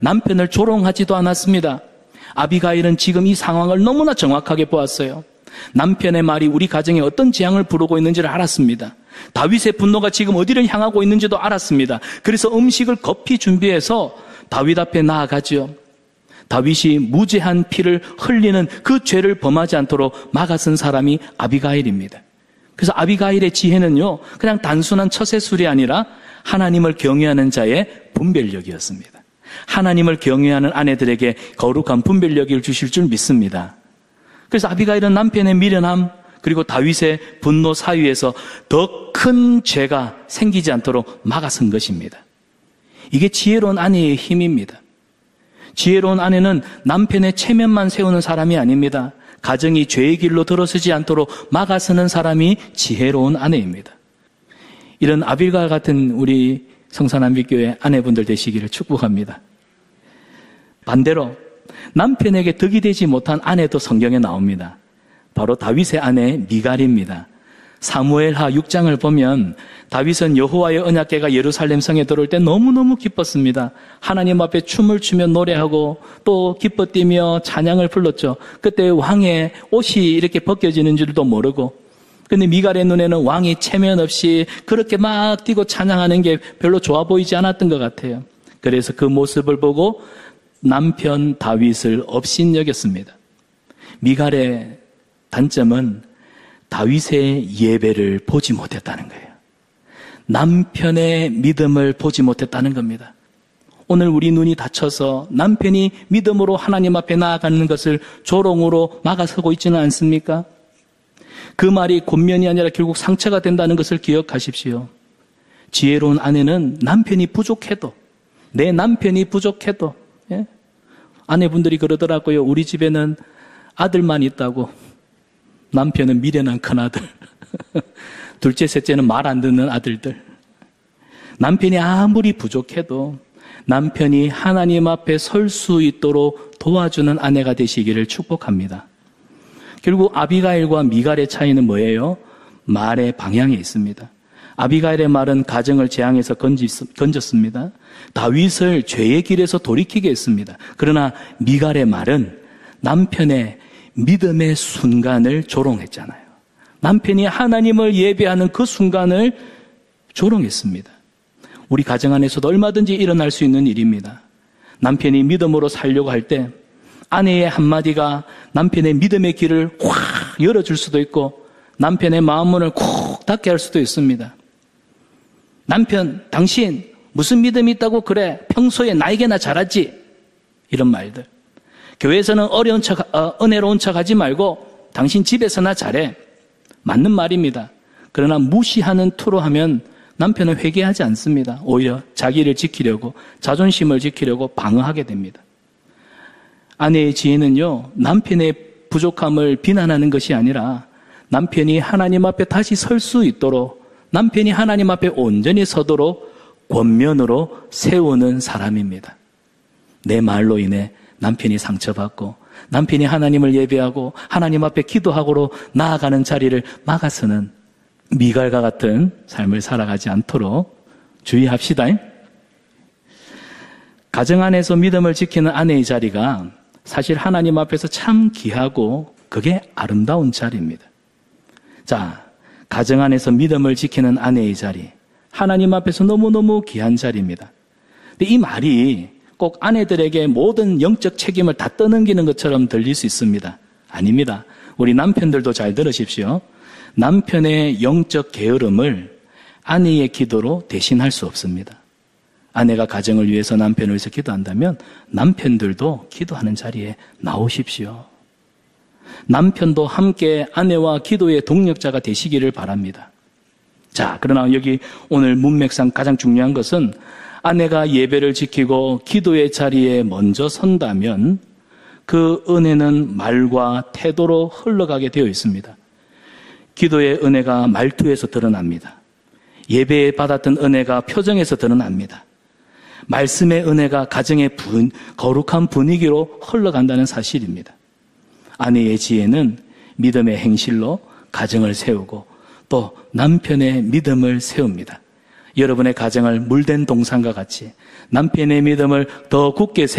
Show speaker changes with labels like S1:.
S1: 남편을 조롱하지도 않았습니다. 아비가일은 지금 이 상황을 너무나 정확하게 보았어요. 남편의 말이 우리 가정에 어떤 재앙을 부르고 있는지를 알았습니다. 다윗의 분노가 지금 어디를 향하고 있는지도 알았습니다. 그래서 음식을 급히 준비해서 다윗 앞에 나아가지요. 다윗이 무죄한 피를 흘리는 그 죄를 범하지 않도록 막아선 사람이 아비가일입니다. 그래서 아비가일의 지혜는요, 그냥 단순한 처세술이 아니라 하나님을 경외하는 자의 분별력이었습니다. 하나님을 경외하는 아내들에게 거룩한 분별력을 주실 줄 믿습니다. 그래서 아비가일은 남편의 미련함 그리고 다윗의 분노 사유에서 더 큰 죄가 생기지 않도록 막아선 것입니다. 이게 지혜로운 아내의 힘입니다. 지혜로운 아내는 남편의 체면만 세우는 사람이 아닙니다. 가정이 죄의 길로 들어서지 않도록 막아서는 사람이 지혜로운 아내입니다. 이런 아빌가일 같은 우리 성산한빛교회 아내분들 되시기를 축복합니다. 반대로 남편에게 덕이 되지 못한 아내도 성경에 나옵니다. 바로 다윗의 아내 미갈입니다. 사무엘하 6장을 보면 다윗은 여호와의 언약궤가 예루살렘 성에 들어올 때 너무너무 기뻤습니다. 하나님 앞에 춤을 추며 노래하고 또 기뻐 뛰며 찬양을 불렀죠. 그때 왕의 옷이 이렇게 벗겨지는 줄도 모르고, 근데 미갈의 눈에는 왕이 체면 없이 그렇게 막 뛰고 찬양하는 게 별로 좋아 보이지 않았던 것 같아요. 그래서 그 모습을 보고 남편 다윗을 업신여겼습니다. 미갈의 단점은 다윗의 예배를 보지 못했다는 거예요. 남편의 믿음을 보지 못했다는 겁니다. 오늘 우리 눈이 닫혀서 남편이 믿음으로 하나님 앞에 나아가는 것을 조롱으로 막아서고 있지는 않습니까? 그 말이 권면이 아니라 결국 상처가 된다는 것을 기억하십시오. 지혜로운 아내는 남편이 부족해도, 내 남편이 부족해도, 예? 아내분들이 그러더라고요. 우리 집에는 아들만 있다고. 남편은 미련한 큰아들. 둘째, 셋째는 말 안 듣는 아들들. 남편이 아무리 부족해도 남편이 하나님 앞에 설 수 있도록 도와주는 아내가 되시기를 축복합니다. 결국 아비가일과 미갈의 차이는 뭐예요? 말의 방향에 있습니다. 아비가일의 말은 가정을 재앙에서 건졌습니다. 다윗을 죄의 길에서 돌이키게 했습니다. 그러나 미갈의 말은 남편의 믿음의 순간을 조롱했잖아요. 남편이 하나님을 예배하는 그 순간을 조롱했습니다. 우리 가정 안에서도 얼마든지 일어날 수 있는 일입니다. 남편이 믿음으로 살려고 할 때 아내의 한마디가 남편의 믿음의 길을 확 열어줄 수도 있고 남편의 마음문을 콕 닫게 할 수도 있습니다. 남편, 당신 무슨 믿음이 있다고 그래? 평소에 나에게나 잘하지? 이런 말들. 교회에서는 은혜로운 척 하지 말고 당신 집에서나 잘해. 맞는 말입니다. 그러나 무시하는 투로 하면 남편은 회개하지 않습니다. 오히려 자기를 지키려고, 자존심을 지키려고 방어하게 됩니다. 아내의 지혜는요, 남편의 부족함을 비난하는 것이 아니라 남편이 하나님 앞에 다시 설 수 있도록, 남편이 하나님 앞에 온전히 서도록 권면으로 세우는 사람입니다. 내 말로 인해 남편이 상처받고 남편이 하나님을 예배하고 하나님 앞에 기도하고로 나아가는 자리를 막아서는 미갈과 같은 삶을 살아가지 않도록 주의합시다. 가정 안에서 믿음을 지키는 아내의 자리가 사실 하나님 앞에서 참 귀하고 그게 아름다운 자리입니다. 자, 가정 안에서 믿음을 지키는 아내의 자리, 하나님 앞에서 너무너무 귀한 자리입니다. 근데 이 말이 꼭 아내들에게 모든 영적 책임을 다 떠넘기는 것처럼 들릴 수 있습니다. 아닙니다. 우리 남편들도 잘 들으십시오. 남편의 영적 게으름을 아내의 기도로 대신할 수 없습니다. 아내가 가정을 위해서 남편을 위해서 기도한다면 남편들도 기도하는 자리에 나오십시오. 남편도 함께 아내와 기도의 동력자가 되시기를 바랍니다. 자, 그러나 여기 오늘 문맥상 가장 중요한 것은 아내가 예배를 지키고 기도의 자리에 먼저 선다면 그 은혜는 말과 태도로 흘러가게 되어 있습니다. 기도의 은혜가 말투에서 드러납니다. 예배에 받았던 은혜가 표정에서 드러납니다. 말씀의 은혜가 가정의 거룩한 분위기로 흘러간다는 사실입니다. 아내의 지혜는 믿음의 행실로 가정을 세우고 또 남편의 믿음을 세웁니다. 여러분의 가정을 물된 동산과 같이 남편의 믿음을 더 굳게